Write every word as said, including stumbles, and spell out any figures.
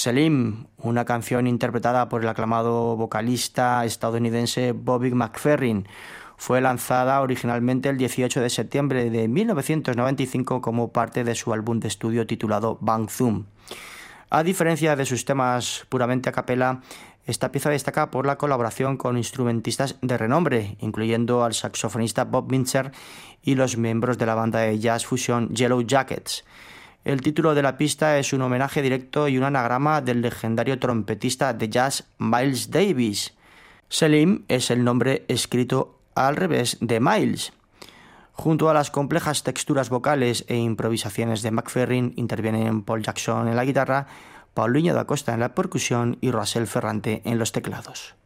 Selim, una canción interpretada por el aclamado vocalista estadounidense Bobby McFerrin. Fue lanzada originalmente el dieciocho de septiembre de mil novecientos noventa y cinco como parte de su álbum de estudio titulado Bang Zoom. A diferencia de sus temas puramente a capela, esta pieza destaca por la colaboración con instrumentistas de renombre, incluyendo al saxofonista Bob Mintzer y los miembros de la banda de jazz fusión Yellow Jackets. El título de la pista es un homenaje directo y un anagrama del legendario trompetista de jazz Miles Davis. Selim es el nombre escrito al revés de Miles. Junto a las complejas texturas vocales e improvisaciones de McFerrin, intervienen Paul Jackson en la guitarra, Paulinho da Costa en la percusión y Russell Ferrante en los teclados.